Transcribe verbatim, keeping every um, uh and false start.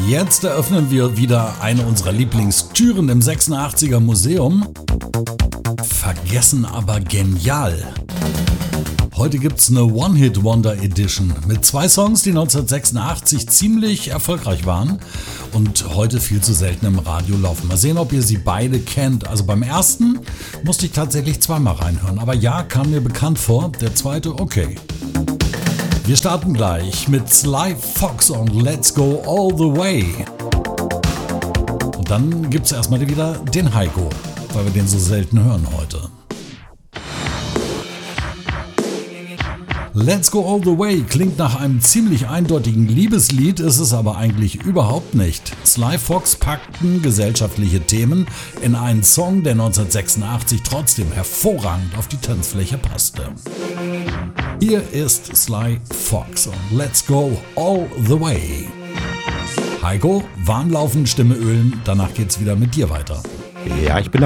Jetzt eröffnen wir wieder eine unserer Lieblingstüren im sechsundachtziger Museum. Vergessen aber genial. Heute gibt's eine One-Hit-Wonder Edition mit zwei Songs, die neunzehnhundertsechsundachtzig ziemlich erfolgreich waren und heute viel zu selten im Radio laufen. Mal sehen, ob ihr sie beide kennt. Also beim ersten musste ich tatsächlich zweimal reinhören, aber ja, kam mir bekannt vor. Der zweite, okay. Wir starten gleich mit Sly Fox und Let's Go All The Way. Und dann gibt's erstmal wieder den Heiko, weil wir den so selten hören heute. Let's Go All The Way klingt nach einem ziemlich eindeutigen Liebeslied, ist es aber eigentlich überhaupt nicht. Sly Fox packten gesellschaftliche Themen in einen Song, der neunzehnhundertsechsundachtzig trotzdem hervorragend auf die Tanzfläche passte. Hier ist Sly Fox und Let's Go All The Way. Heiko, warm laufen, Stimme ölen, danach geht's wieder mit dir weiter. Ja, ich bin